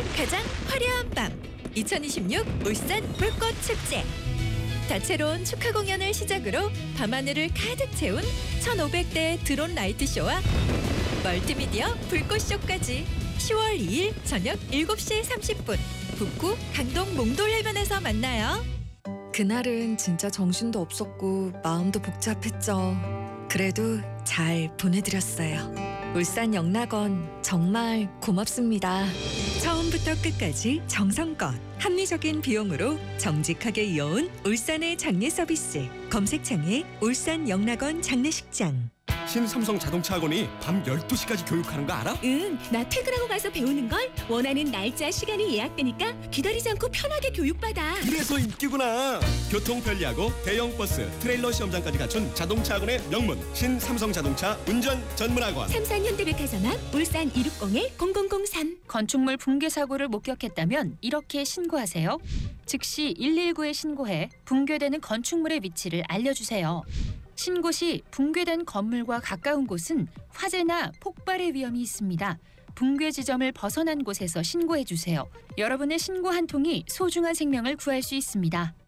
가장 화려한 밤 2026 울산 불꽃 축제. 다채로운 축하 공연을 시작으로 밤하늘을 가득 채운 1,500대 드론 라이트 쇼와 멀티미디어 불꽃 쇼까지 10월 2일 저녁 7시 30분 북구 강동 몽돌해변에서 만나요. 그날은 진짜 정신도 없었고 마음도 복잡했죠. 그래도 잘 보내드렸어요. 울산 영락원 정말 고맙습니다. 처음부터 끝까지 정성껏 합리적인 비용으로 정직하게 이어온 울산의 장례 서비스. 검색창에 울산 영락원 장례식장. 신삼성 자동차 학원이 밤 12시까지 교육하는 거 알아? 응, 나 퇴근하고 가서 배우는걸. 원하는 날짜, 시간이 예약되니까 기다리지 않고 편하게 교육받아. 그래서 인기구나. 교통 편리하고 대형 버스, 트레일러 시험장까지 갖춘 자동차 학원의 명문 신삼성 자동차 운전 전문 학원. 삼산 현대백화점 앞 울산 260-0003. 건축물 붕괴 사고를 목격했다면 이렇게 신고하세요. 즉시 119에 신고해 붕괴되는 건축물의 위치를 알려주세요. 신고 시 붕괴된 건물과 가까운 곳은 화재나 폭발의 위험이 있습니다. 붕괴 지점을 벗어난 곳에서 신고해 주세요. 여러분의 신고 한 통이 소중한 생명을 구할 수 있습니다.